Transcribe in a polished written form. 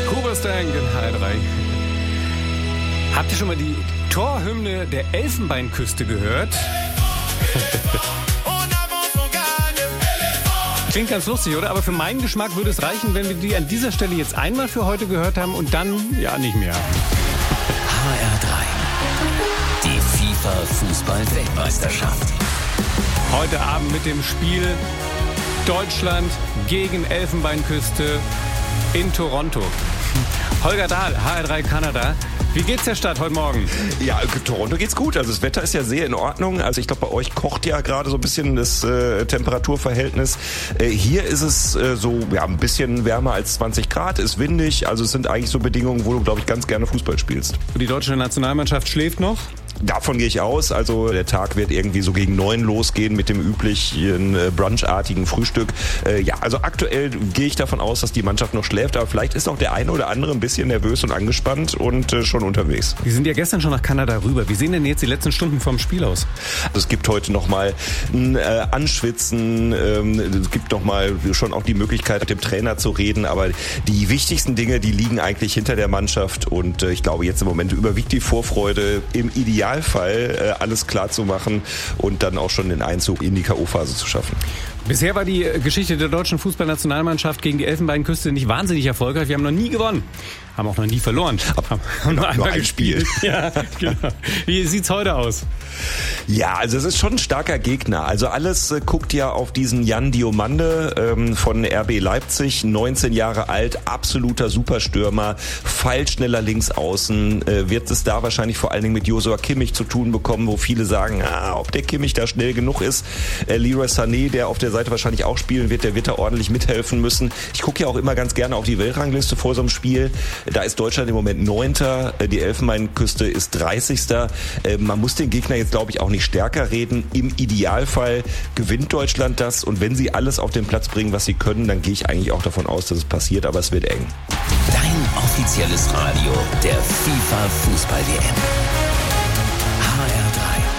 Cooperstank in HR3. Habt ihr schon mal die Torhymne der Elfenbeinküste gehört? Klingt ganz lustig, oder? Aber für meinen Geschmack würde es reichen, wenn wir die an dieser Stelle jetzt einmal für heute gehört haben und dann, ja, nicht mehr. HR3. Die FIFA-Fußball-Weltmeisterschaft. Heute Abend mit dem Spiel Deutschland gegen Elfenbeinküste in Toronto. Holger Dahl, HR3 Kanada. Wie geht's der Stadt heute Morgen? Ja, Toronto geht's gut. Also das Wetter ist ja sehr in Ordnung. Also ich glaube, bei euch kocht ja gerade so ein bisschen das Temperaturverhältnis. Hier ist es so ein bisschen wärmer als 20 Grad, ist windig. Also es sind eigentlich so Bedingungen, wo du, glaube ich, ganz gerne Fußball spielst. Und die deutsche Nationalmannschaft schläft noch? Davon gehe ich aus. Also der Tag wird irgendwie so gegen 9 losgehen mit dem üblichen brunchartigen Frühstück. Also aktuell gehe ich davon aus, dass die Mannschaft noch schläft. Aber vielleicht ist auch der eine oder andere ein bisschen nervös und angespannt und schon unterwegs. Wir sind ja gestern schon nach Kanada rüber. Wie sehen denn jetzt die letzten Stunden vorm Spiel aus? Es gibt heute nochmal ein Anschwitzen. Es gibt nochmal schon auch die Möglichkeit, mit dem Trainer zu reden. Aber die wichtigsten Dinge, die liegen eigentlich hinter der Mannschaft. Und ich glaube, jetzt im Moment überwiegt die Vorfreude, im Idealfall alles klar zu machen und dann auch schon den Einzug in die K.O.-Phase zu schaffen. Bisher war die Geschichte der deutschen Fußballnationalmannschaft gegen die Elfenbeinküste nicht wahnsinnig erfolgreich. Wir haben noch nie gewonnen. Haben auch noch nie verloren. Haben nur einmal gespielt. Ja, genau. Wie sieht's heute aus? Ja, also es ist schon ein starker Gegner. Also alles guckt ja auf diesen Jan Diomande von RB Leipzig, 19 Jahre alt, absoluter Superstürmer, pfeilschneller Linksaußen, wird es da wahrscheinlich vor allen Dingen mit Joshua Kimmich zu tun bekommen, wo viele sagen, ob der Kimmich da schnell genug ist. Leroy Sané, der auf der Seite wahrscheinlich auch spielen wird, der wird da ordentlich mithelfen müssen. Ich gucke ja auch immer ganz gerne auf die Weltrangliste vor so einem Spiel. Da ist Deutschland im Moment 9. Die Elfenbeinküste ist 30. Man muss den Gegner jetzt, glaube ich, auch nicht stärker reden. Im Idealfall gewinnt Deutschland das und wenn sie alles auf den Platz bringen, was sie können, dann gehe ich eigentlich auch davon aus, dass es passiert, aber es wird eng. Dein offizielles Radio der FIFA Fußball-WM. HR3.